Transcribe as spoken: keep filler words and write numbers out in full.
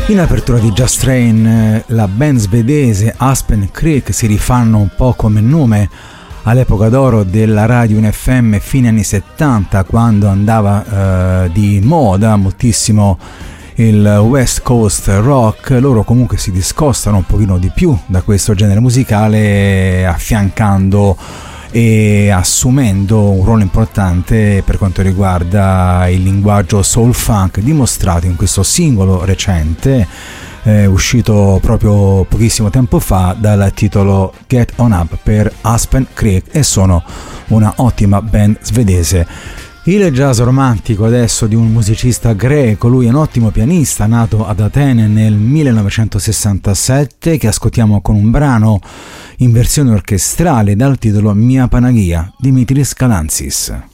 In apertura di Just Train, la band svedese Aspen Creek si rifanno un po' come nome all'epoca d'oro della radio in F M fine anni settanta, quando andava eh, di moda moltissimo il West Coast Rock. Loro comunque si discostano un pochino di più da questo genere musicale, affiancando e assumendo un ruolo importante per quanto riguarda il linguaggio soul funk, dimostrato in questo singolo recente eh, uscito proprio pochissimo tempo fa dal titolo Get On Up per Aspen Creek, e sono una ottima band svedese. Il jazz romantico adesso di un musicista greco, lui è un ottimo pianista nato ad Atene nel millenovecentosessantasette, che ascoltiamo con un brano in versione orchestrale dal titolo Mia Panagia, Dimitris Kalantzis.